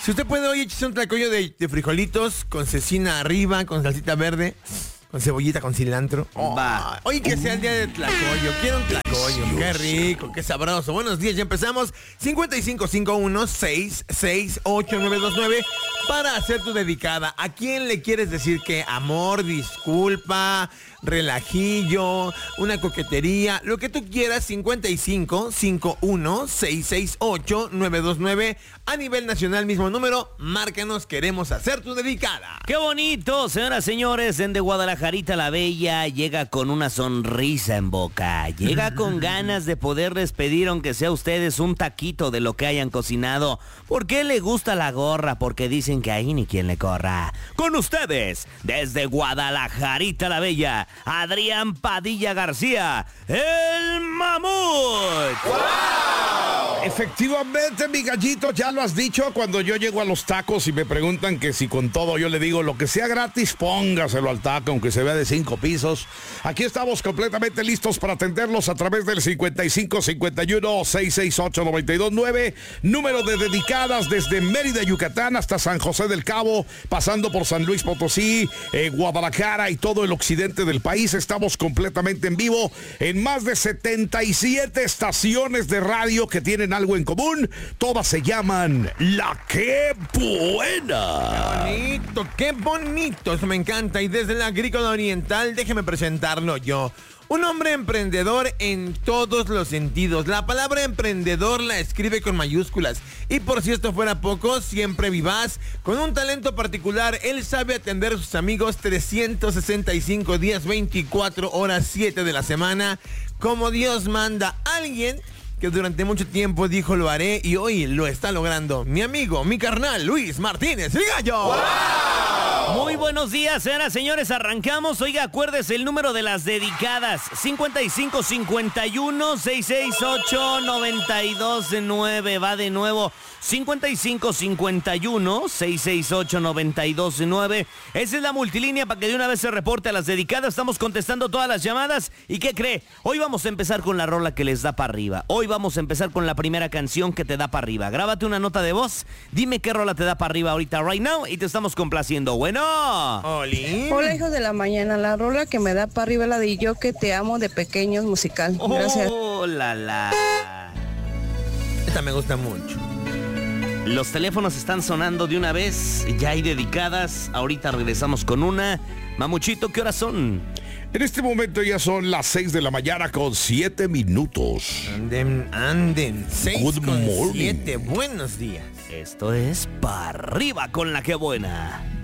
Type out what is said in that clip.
Si usted puede hoy echarse un tlacoyo de frijolitos con cecina arriba, con salsita verde, con cebollita, con cilantro. Va. Hoy que sea el día de tlacoyo. Quiero un tlacoyo. Qué rico, qué sabroso. Buenos días, ya empezamos. 5551-668-929 para hacer tu dedicada. ¿A quién le quieres decir que amor, disculpa, relajillo, una coquetería, lo que tú quieras? 5551-668-929 a nivel nacional, mismo número. Márcanos, queremos hacer tu dedicada. ¡Qué bonito! Señoras, señores, de Guadalajarita la Bella llega con una sonrisa en boca. Llega con ganas de poderles pedir, aunque sea ustedes, un taquito de lo que hayan cocinado. ¿Por qué le gusta la gorra? Porque dicen que ahí ni quien le corra. Con ustedes, desde Guadalajarita la Bella, Adrián Padilla García, el Mamut. ¡Wow! Efectivamente, mi gallito, ya lo has dicho. Cuando yo llego a los tacos y me preguntan que si con todo, yo le digo, lo que sea gratis, póngaselo al taco, aunque se vea de 5 pisos. Aquí estamos completamente listos para atenderlos a través del 5551-668-929. Número de dedicadas desde Mérida, Yucatán, hasta San José del Cabo, pasando por San Luis Potosí, Guadalajara y todo el occidente del país. Estamos completamente en vivo en más de 77 estaciones de radio que tienen algo en común. Todas se llaman La Qué Buena. Qué bonito, eso me encanta. Y desde la agrícola oriental, déjeme presentarlo yo. Un hombre emprendedor en todos los sentidos. La palabra emprendedor la escribe con mayúsculas. Y por si esto fuera poco, siempre vivaz, con un talento particular. Él sabe atender a sus amigos 365 días, 24 horas, 7 de la semana, como Dios manda. Alguien que durante mucho tiempo dijo lo haré y hoy lo está logrando. Mi amigo, mi carnal, Luis Martínez, el Gallo. ¡Wow! Muy buenos días, señoras, señores, arrancamos. Oiga, acuérdese el número de las dedicadas: 5551-668-929. Va de nuevo, 5551-668-929. Esa es la multilínea para que de una vez se reporte a las dedicadas. Estamos contestando todas las llamadas. ¿Y qué cree? Hoy vamos a empezar con la rola que les da para arriba. Hoy vamos a empezar con la primera canción que te da para arriba. Grábate una nota de voz, dime qué rola te da para arriba ahorita, right now, y te estamos complaciendo. Bueno. Oli. Hola, hijos de la mañana. La rola que me da para arriba la de Yo que te amo de Pequeños musical. Gracias. Oh, la. Esta me gusta mucho. Los teléfonos están sonando de una vez. Ya hay dedicadas. Ahorita regresamos con una. Mamuchito, ¿qué horas son? En este momento ya son las 6 de la mañana con 7 minutos. Anden. 6 Good con morning. 7. Buenos días. Esto es Pa' Arriba con La Qué Buena.